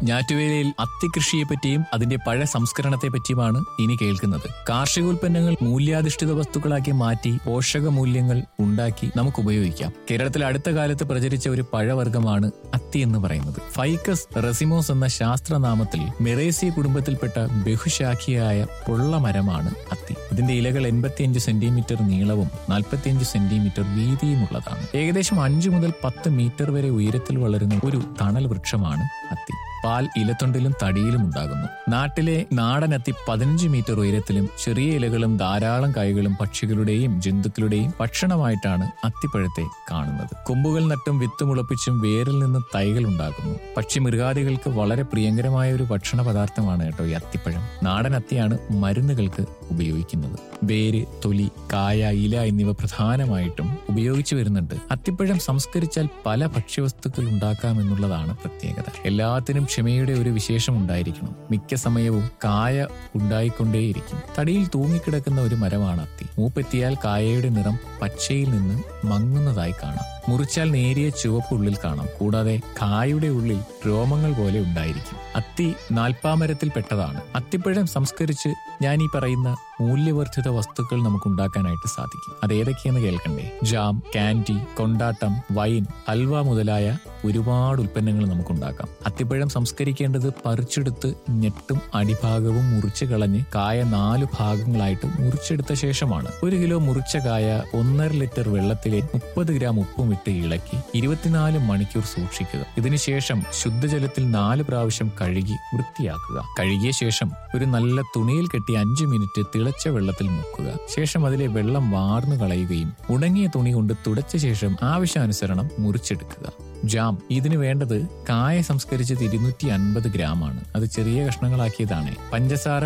ഞാറ്റുവേലയിൽ അത്തികൃഷിയെപ്പറ്റിയും അതിന്റെ പഴ സംസ്കരണത്തെ പറ്റിയുമാണ് ഇനി കേൾക്കുന്നത്. കാർഷികോൽപ്പന്നങ്ങൾ മൂല്യാധിഷ്ഠിത വസ്തുക്കളാക്കി മാറ്റി പോഷക മൂല്യങ്ങൾ ഉണ്ടാക്കി നമുക്ക് ഉപയോഗിക്കാം. കേരളത്തിൽ അടുത്ത കാലത്ത് പ്രചരിച്ച ഒരു പഴവർഗ്ഗമാണ് അത്തി എന്ന് പറയുന്നത്. ഫൈക്കസ് റെസിമോസ് എന്ന ശാസ്ത്രനാമത്തിൽ മെറേസി കുടുംബത്തിൽപ്പെട്ട ബഹുശാഖിയായ പൊള്ളമരമാണ് അത്തി. ഇതിന്റെ ഇലകൾ 85 സെന്റിമീറ്റർ നീളവും 45 സെന്റിമീറ്റർ വീതിയുമുള്ളതാണ്. ഏകദേശം 5 മുതൽ 10 മീറ്റർ വരെ ഉയരത്തിൽ വളരുന്ന ഒരു തണൽ വൃക്ഷമാണ് അത്തി. പാൽ ഇലത്തൊണ്ടിലും തടിയിലും ഉണ്ടാകുന്നു. നാട്ടിലെ നാടനത്തി 15 മീറ്റർ ഉയരത്തിലും ചെറിയ ഇലകളും ധാരാളം കായ്കളും പക്ഷികളുടെയും ജന്തുക്കളുടെയും ഭക്ഷണമായിട്ടാണ് അത്തിപ്പഴത്തെ കാണുന്നത്. കൊമ്പുകൾ നട്ടും വിത്ത് മുളപ്പിച്ചും വേരിൽ നിന്ന് തൈകൾ ഉണ്ടാകുന്നു. പക്ഷി മൃഗാദികൾക്ക് വളരെ പ്രിയങ്കരമായ ഒരു ഭക്ഷണ പദാർത്ഥമാണ് കേട്ടോ ഈ അത്തിപ്പഴം. നാടൻ അത്തിയാണ് മരുന്നുകൾക്ക് ഉപയോഗിക്കുന്നത്. വേര്, തൊലി, കായ, ഇല എന്നിവ പ്രധാനമായിട്ടും ഉപയോഗിച്ചു വരുന്നുണ്ട്. അത്തിപ്പഴം സംസ്കരിച്ചാൽ പല ഭക്ഷ്യവസ്തുക്കൾ ഉണ്ടാക്കാമെന്നുള്ളതാണ് പ്രത്യേകത. എല്ലാത്തിനും ക്ഷമയുടെ ഒരു വിശേഷം ഉണ്ടായിരിക്കണം. മിക്ക സമയവും കായ ഉണ്ടായിക്കൊണ്ടേയിരിക്കും. തടിയിൽ തൂങ്ങിക്കിടക്കുന്ന ഒരു മരമാണ് അത്തി. മൂപ്പെത്തിയാൽ കായയുടെ നിറം പച്ചയിൽ നിന്ന് മങ്ങുന്നതായി കാണാം. മുറിച്ചാൽ നേരിയ ചുവപ്പ് ഉള്ളിൽ കാണാം. കൂടാതെ കായുടെ ഉള്ളിൽ രോമങ്ങൾ പോലെ ഉണ്ടായിരിക്കും. അത്തി നാൽപ്പാമരത്തിൽ പെട്ടതാണ്. അത്തിപ്പഴം സംസ്കരിച്ച് ഞാൻ ഈ പറയുന്ന മൂല്യവർദ്ധിത വസ്തുക്കൾ നമുക്ക് ഉണ്ടാക്കാനായിട്ട് സാധിക്കും. അതേതൊക്കെയെന്ന് കേൾക്കണ്ടേ? ജാം, കാൻഡി, കൊണ്ടാട്ടം, വൈൻ, ഹൽവ മുതലായ ഒരുപാട് ഉൽപ്പന്നങ്ങൾ നമുക്കുണ്ടാക്കാം. അത്തിപ്പഴം സംസ്കരിക്കേണ്ടത് പറിച്ചെടുത്ത് ഞെട്ടും അടിഭാഗവും മുറിച്ച് കളഞ്ഞ് കായ 4 ഭാഗങ്ങളായിട്ട് മുറിച്ചെടുത്ത ശേഷമാണ്. 1 കിലോ മുറിച്ച കായ 1.5 ലിറ്റർ വെള്ളത്തിലെ 30 ഗ്രാം ഉപ്പും ഇട്ട് ഇളക്കി 24 മണിക്കൂർ സൂക്ഷിക്കുക. ഇതിനുശേഷം ശുദ്ധജലത്തിൽ 4 പ്രാവശ്യം കഴുകി വൃത്തിയാക്കുക. കഴുകിയ ശേഷം ഒരു നല്ല തുണിയിൽ കെട്ടി 5 മിനിറ്റ് തിളച്ച വെള്ളത്തിൽ മുക്കുക. ശേഷം അതിലെ വെള്ളം വാർന്നു കളയുകയും ഉണങ്ങിയ തുണി കൊണ്ട് തുടച്ച ശേഷം ആവശ്യാനുസരണം മുറിച്ചെടുക്കുക. ജാം, ഇതിന് വേണ്ടത് കായ സംസ്കരിച്ചത് 250 ഗ്രാം ആണ്. അത് ചെറിയ കഷ്ണങ്ങളാക്കിയതാണ്. പഞ്ചസാര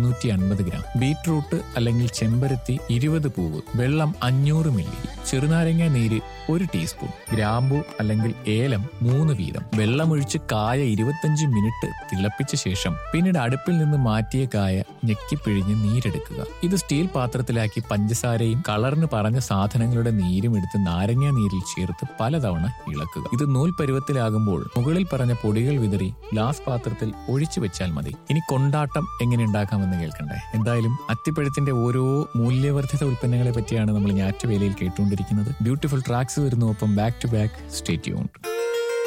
250 ഗ്രാം, ബീറ്റ്റൂട്ട് അല്ലെങ്കിൽ ചെമ്പരത്തി 20 പൂവ്, വെള്ളം 500 മില്ലി, ചെറുനാരങ്ങ നീര് 1 ടീസ്പൂൺ, ഗ്രാമ്പു അല്ലെങ്കിൽ ഏലം 3 വീതം. വെള്ളമൊഴിച്ച് കായ 25 മിനിറ്റ് തിളപ്പിച്ച ശേഷം പിന്നീട് അടുപ്പിൽ നിന്ന് മാറ്റിയ കായ ഞെക്കിപ്പിഴിഞ്ഞ് നീരെടുക്കുക. ഇത് സ്റ്റീൽ പാത്രത്തിലാക്കി പഞ്ചസാരയും കളറിന് പറഞ്ഞ സാധനങ്ങളുടെ നീരും എടുത്ത് നാരങ്ങ നീരിൽ ചേർത്ത് പലതവണ ഇളക്കുക. ഇത് നൂൽ പരുവത്തിലാകുമ്പോൾ മുകളിൽ പറഞ്ഞ പൊടികൾ വിതറി ഗ്ലാസ് പാത്രത്തിൽ ഒഴിച്ചു വെച്ചാൽ മതി. ഇനി കൊണ്ടാട്ടം എങ്ങനെ ഉണ്ടാക്കാമെന്ന് കേൾക്കണ്ടേ? എന്തായാലും അത്തിപ്പഴത്തിന്റെ ഓരോ മൂല്യവർദ്ധിത ഉൽപ്പന്നങ്ങളെ പറ്റിയാണ് നമ്മൾ ഞാറ്റുവേലയിൽ കേട്ടുകൊണ്ടിരിക്കുന്നത്. ബ്യൂട്ടിഫുൾ ട്രാക്സ് വരുന്നു. ഒപ്പം back to back stay tuned.